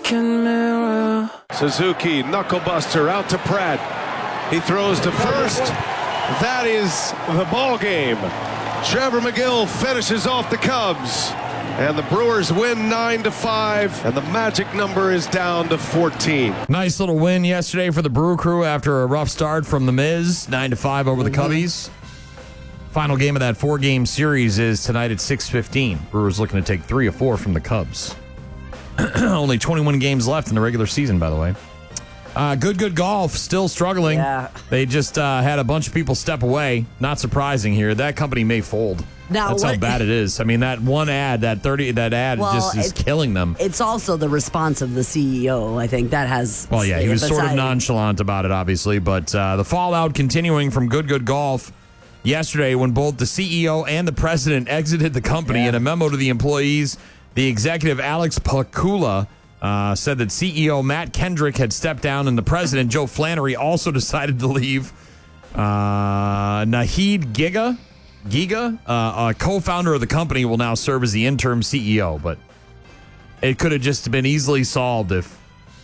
Suzuki, knucklebuster, out to Pratt. He throws to first. That is the ball game. Trevor McGill finishes off the Cubs. And the Brewers win 9-5, and the magic number is down to 14. Nice little win yesterday for the Brew Crew after a rough start from the Miz, 9-5 over the Cubbies. Final game of that 4-game series is tonight at 6:15. Brewers looking to take 3 of 4 from the Cubs. Only 21 games left in the regular season, by the way. Good Golf still struggling. Yeah. They just had a bunch of people step away. Not surprising here. That company may fold. That's how bad it is. I mean, that one ad, that ad just is killing them. It's also the response of the CEO. I think that has. Well, yeah, he was sort of nonchalant about it, obviously, but the fallout continuing from Good Golf yesterday when both the CEO and the president exited the company. In a memo to the employees, the executive Alex Pakula said that CEO Matt Kendrick had stepped down, and the president Joe Flannery also decided to leave. Nahid Giga, a co-founder of the company, will now serve as the interim CEO, but it could have just been easily solved if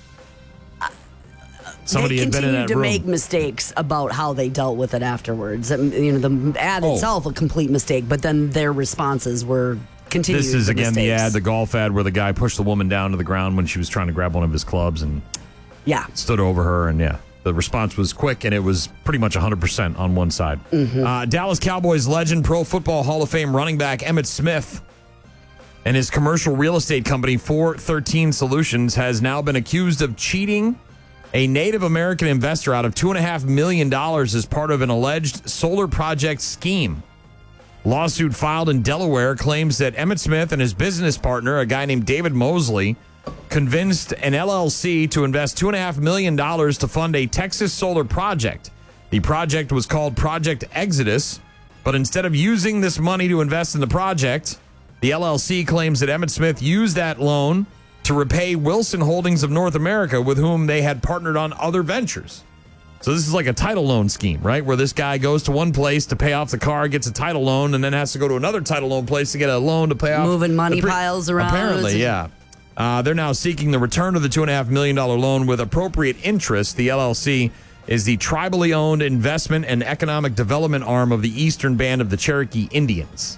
somebody had been in that room. They continue to make mistakes about how they dealt with it afterwards. The ad itself, a complete mistake, but then their responses were continued. This is, again, mistakes. the golf ad where the guy pushed the woman down to the ground when she was trying to grab one of his clubs and stood over her, and the response was quick, and it was pretty much 100% on one side. Dallas Cowboys legend, Pro Football Hall of Fame running back Emmitt Smith and his commercial real estate company 413 Solutions has now been accused of cheating a Native American investor out of $2.5 million as part of an alleged solar project scheme. Lawsuit filed in Delaware claims that Emmitt Smith and his business partner, a guy named David Mosley, convinced an LLC to invest $2.5 million to fund a Texas solar project. The project was called Project Exodus, but instead of using this money to invest in the project, the LLC claims that Emmitt Smith used that loan to repay Wilson Holdings of North America, with whom they had partnered on other ventures. So this is like a title loan scheme, right? Where this guy goes to one place to pay off the car, gets a title loan, and then has to go to another title loan place to get a loan to pay off. Moving money piles around. Apparently, yeah. They're now seeking the return of the $2.5 million loan with appropriate interest. The LLC is the tribally owned investment and economic development arm of the Eastern Band of the Cherokee Indians.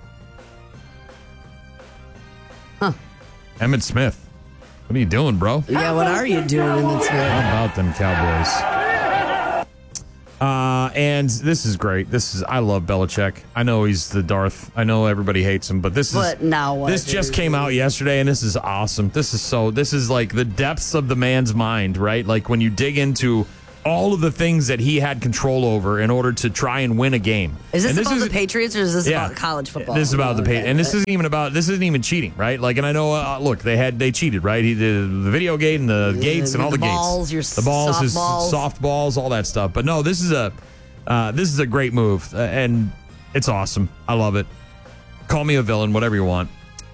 Emmitt Smith. What are you doing, bro? Yeah, what are you doing, Emmitt Smith? How about them Cowboys? And this is great. I love Belichick. I know he's the Darth. I know everybody hates him, but this just came out yesterday, and this is awesome. This is like the depths of the man's mind, right? Like when you dig into all of the things that he had control over in order to try and win a game. Is this about the Patriots, or is this about college football? This is about the Patriots, and this isn't even cheating, right? Like, and I know, look, they cheated, right? He did the video gate and the gates and all the balls, gates, the balls, his soft balls, all that stuff. But no, this is a great move, and it's awesome. I love it. Call me a villain, whatever you want.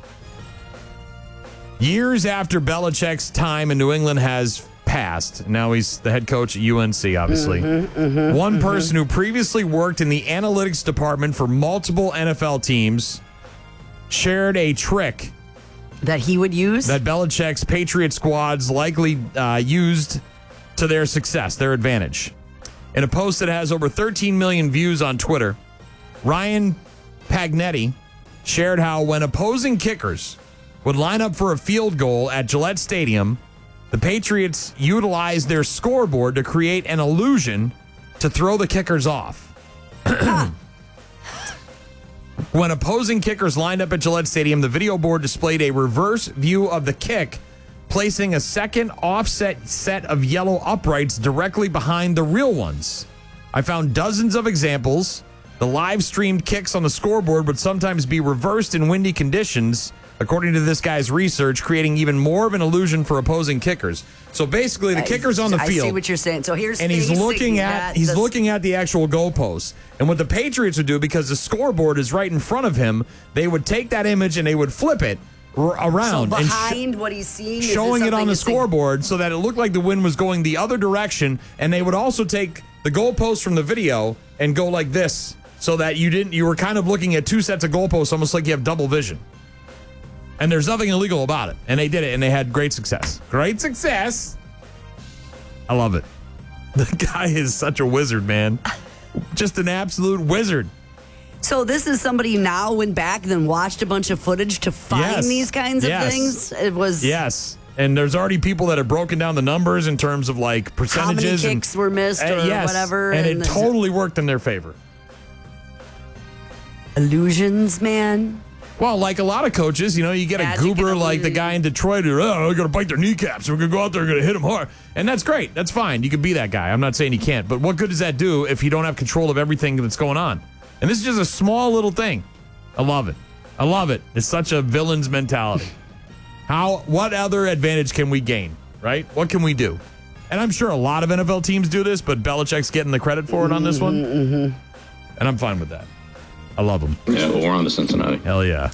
Years after Belichick's time in New England has passed. Now he's the head coach at UNC, obviously. One person who previously worked in the analytics department for multiple NFL teams shared a trick that he would use, that Belichick's Patriot squads likely used to their success, their advantage. In a post that has over 13 million views on Twitter, Ryan Pagnetti shared how when opposing kickers would line up for a field goal at Gillette Stadium, the Patriots utilized their scoreboard to create an illusion to throw the kickers off. When opposing kickers lined up at Gillette Stadium, the video board displayed a reverse view of the kick, placing a second offset set of yellow uprights directly behind the real ones. I found dozens of examples. The live-streamed kicks on the scoreboard would sometimes be reversed in windy conditions, according to this guy's research, creating even more of an illusion for opposing kickers. So basically, the kicker's on the field. I see what you're saying. So he's looking at the actual goalpost. And what the Patriots would do, because the scoreboard is right in front of him, they would take that image and they would flip it around. So behind what he's seeing, showing it on the scoreboard so that it looked like the wind was going the other direction. And they would also take the goalpost from the video and go like this, so that you were kind of looking at two sets of goalposts, almost like you have double vision. And there's nothing illegal about it. And they did it, and they had great success. Great success. I love it. The guy is such a wizard, man. Just an absolute wizard. So this is somebody who now went back and then watched a bunch of footage to find these kinds of things? It was... Yes. And there's already people that have broken down the numbers in terms of like percentages. How many kicks were missed or whatever. And it totally worked in their favor. Illusions, man. Well, like a lot of coaches, you get a goober like the guy in Detroit who, we're going to bite their kneecaps. We're going to go out there and going to hit them hard. And that's great. That's fine. You can be that guy. I'm not saying you can't. But what good does that do if you don't have control of everything that's going on? And this is just a small little thing. I love it. I love it. It's such a villain's mentality. What other advantage can we gain, right? What can we do? And I'm sure a lot of NFL teams do this, but Belichick's getting the credit for it on this one. Mm-hmm. And I'm fine with that. I love him. Yeah, well, we're on to Cincinnati. Hell yeah.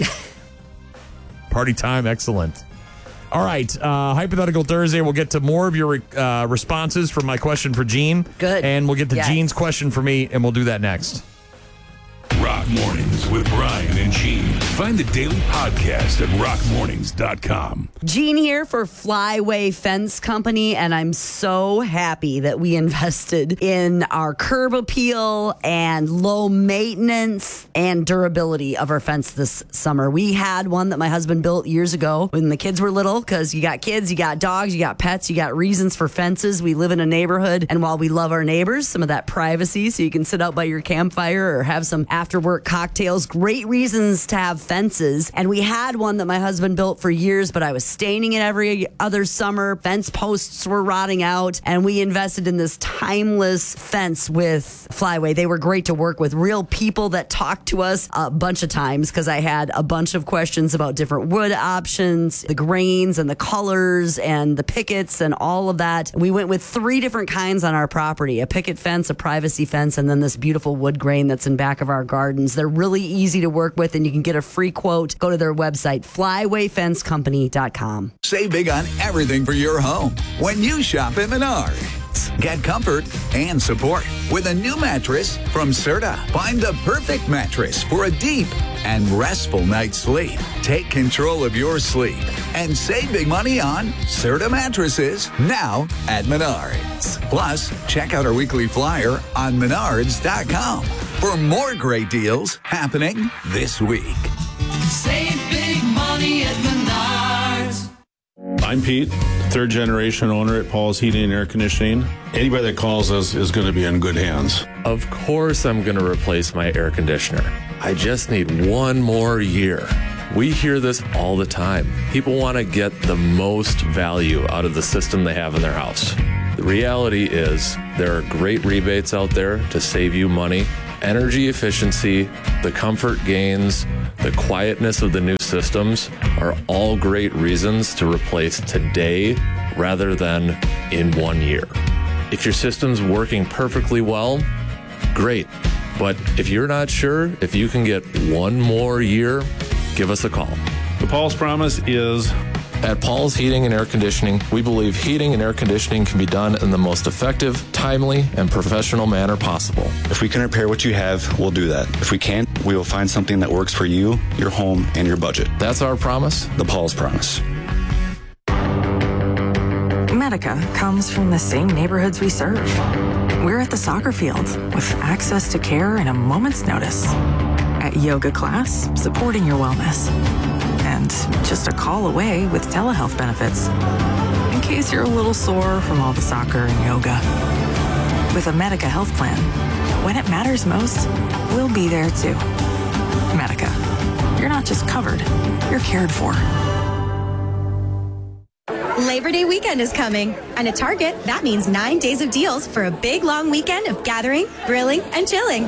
Party time. Excellent. All right. Hypothetical Thursday. We'll get to more of your responses from my question for Gene. Good. And we'll get to Gene's question for me, and we'll do that next. Rock Mornings with Brian and Gene. Find the daily podcast at rockmornings.com. Gene here for Flyway Fence Company, and I'm so happy that we invested in our curb appeal and low maintenance and durability of our fence this summer. We had one that my husband built years ago when the kids were little, because you got kids, you got dogs, you got pets, you got reasons for fences. We live in a neighborhood, and while we love our neighbors, some of that privacy so you can sit out by your campfire or have some after-work cocktails, great reasons to have fences. And we had one that my husband built for years, but I was staining it every other summer. Fence posts were rotting out, and we invested in this timeless fence with Flyway. They were great to work with, real people that talked to us a bunch of times because I had a bunch of questions about different wood options, the grains and the colors and the pickets and all of that. We went with 3 different kinds on our property, a picket fence, a privacy fence, and then this beautiful wood grain that's in back of our gardens. They're really easy to work with, and you can get a free quote. Go to their website, flywayfencecompany.com. Save big on everything for your home when you shop at Menards. Get comfort and support with a new mattress from Serta. Find the perfect mattress for a deep and restful night's sleep. Take control of your sleep and save big money on Serta mattresses now at Menards. Plus, check out our weekly flyer on menards.com for more great deals happening this week. Save big money at Menards. I'm Pete, 3rd generation owner at Paul's Heating and Air Conditioning. Anybody that calls us is going to be in good hands. Of course I'm going to replace my air conditioner. I just need one more year. We hear this all the time. People want to get the most value out of the system they have in their house. The reality is there are great rebates out there to save you money. Energy efficiency, the comfort gains, the quietness of the new systems are all great reasons to replace today rather than in 1 year. If your system's working perfectly well, great. But if you're not sure if you can get one more year, give us a call. The Paul's Promise is... At Paul's Heating and Air Conditioning, we believe heating and air conditioning can be done in the most effective, timely, and professional manner possible. If we can repair what you have, we'll do that. If we can't, we will find something that works for you, your home, and your budget. That's our promise. The Paul's Promise. Medica comes from the same neighborhoods we serve. We're at the soccer field with access to care in a moment's notice. At yoga class, supporting your wellness. And just a call away with telehealth benefits. In case you're a little sore from all the soccer and yoga. With a Medica health plan, when it matters most, we'll be there too. Medica. You're not just covered, you're cared for. Labor Day weekend is coming, and at Target, that means 9 days of deals for a big long weekend of gathering, grilling, and chilling.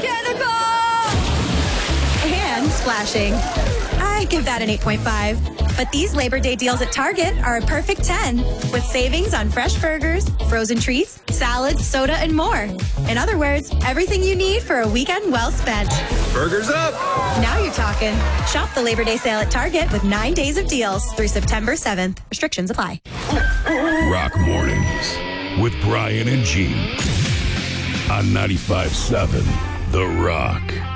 And splashing. I give that an 8.5. But these Labor Day deals at Target are a perfect 10, with savings on fresh burgers, frozen treats, salads, soda, and more. In other words, everything you need for a weekend well spent. Burgers up! Now you're talking. Shop the Labor Day sale at Target with 9 days of deals through September 7th. Restrictions apply. Rock Mornings with Brian and Gene on 95.7 The Rock.